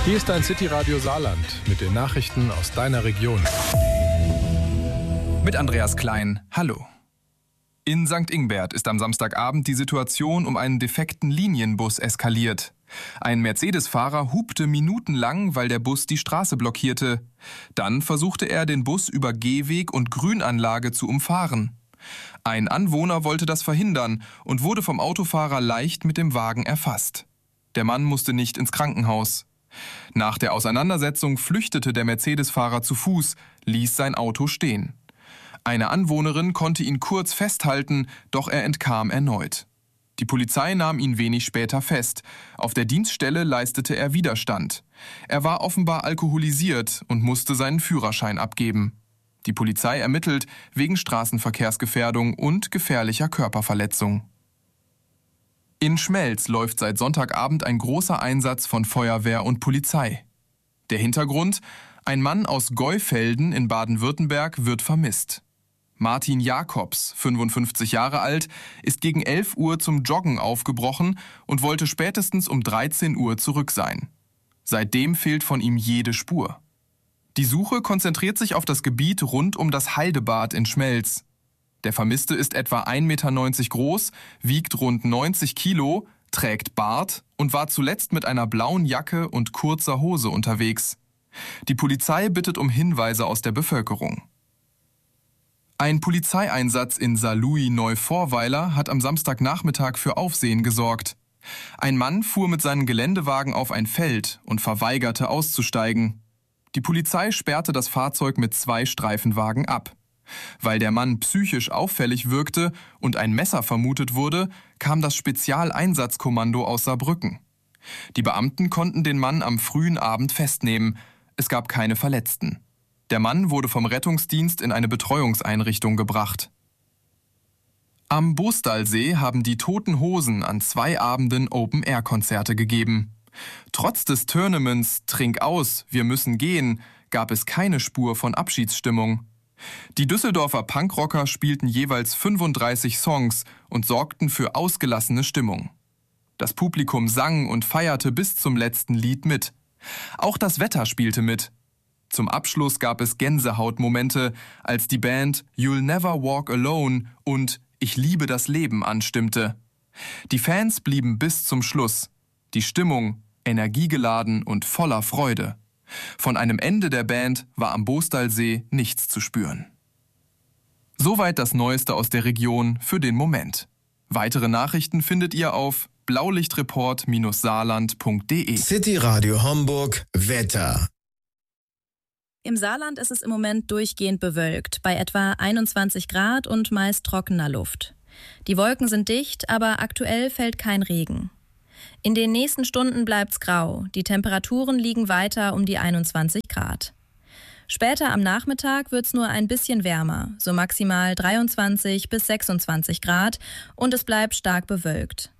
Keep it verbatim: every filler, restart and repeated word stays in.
Hier ist dein City-Radio Saarland mit den Nachrichten aus deiner Region. Mit Andreas Klein, hallo. In Sankt Ingbert ist am Samstagabend die Situation um einen defekten Linienbus eskaliert. Ein Mercedes-Fahrer hupte minutenlang, weil der Bus die Straße blockierte. Dann versuchte er, den Bus über Gehweg und Grünanlage zu umfahren. Ein Anwohner wollte das verhindern und wurde vom Autofahrer leicht mit dem Wagen erfasst. Der Mann musste nicht ins Krankenhaus. Nach der Auseinandersetzung flüchtete der Mercedes-Fahrer zu Fuß, ließ sein Auto stehen. Eine Anwohnerin konnte ihn kurz festhalten, doch er entkam erneut. Die Polizei nahm ihn wenig später fest. Auf der Dienststelle leistete er Widerstand. Er war offenbar alkoholisiert und musste seinen Führerschein abgeben. Die Polizei ermittelt wegen Straßenverkehrsgefährdung und gefährlicher Körperverletzung. In Schmelz läuft seit Sonntagabend ein großer Einsatz von Feuerwehr und Polizei. Der Hintergrund: Ein Mann aus Geufelden in Baden-Württemberg wird vermisst. Martin Jakobs, fünfundfünfzig Jahre alt, ist gegen elf Uhr zum Joggen aufgebrochen und wollte spätestens um dreizehn Uhr zurück sein. Seitdem fehlt von ihm jede Spur. Die Suche konzentriert sich auf das Gebiet rund um das Heidebad in Schmelz. Der Vermisste ist etwa ein Meter neunzig groß, wiegt rund neunzig Kilo, trägt Bart und war zuletzt mit einer blauen Jacke und kurzer Hose unterwegs. Die Polizei bittet um Hinweise aus der Bevölkerung. Ein Polizeieinsatz in Saarlouis-Neuvorweiler hat am Samstagnachmittag für Aufsehen gesorgt. Ein Mann fuhr mit seinem Geländewagen auf ein Feld und verweigerte auszusteigen. Die Polizei sperrte das Fahrzeug mit zwei Streifenwagen ab. Weil der Mann psychisch auffällig wirkte und ein Messer vermutet wurde, kam das Spezialeinsatzkommando aus Saarbrücken. Die Beamten konnten den Mann am frühen Abend festnehmen. Es gab keine Verletzten. Der Mann wurde vom Rettungsdienst in eine Betreuungseinrichtung gebracht. Am Bostalsee haben die Toten Hosen an zwei Abenden Open-Air-Konzerte gegeben. Trotz des Tournaments Trink aus, wir müssen gehen, gab es keine Spur von Abschiedsstimmung. Die Düsseldorfer Punkrocker spielten jeweils fünfunddreißig Songs und sorgten für ausgelassene Stimmung. Das Publikum sang und feierte bis zum letzten Lied mit. Auch das Wetter spielte mit. Zum Abschluss gab es Gänsehautmomente, als die Band You'll Never Walk Alone und Ich liebe das Leben anstimmte. Die Fans blieben bis zum Schluss. Die Stimmung energiegeladen und voller Freude. Von einem Ende der Band war am Bostalsee nichts zu spüren. Soweit das Neueste aus der Region für den Moment. Weitere Nachrichten findet ihr auf blaulichtreport saarland punkt de. City Radio Homburg Wetter. Im Saarland ist es im Moment durchgehend bewölkt, bei etwa einundzwanzig Grad und meist trockener Luft. Die Wolken sind dicht, aber aktuell fällt kein Regen. In den nächsten Stunden bleibt's grau. Die Temperaturen liegen weiter um die einundzwanzig Grad. Später am Nachmittag wird's nur ein bisschen wärmer, so maximal dreiundzwanzig bis sechsundzwanzig Grad, und es bleibt stark bewölkt.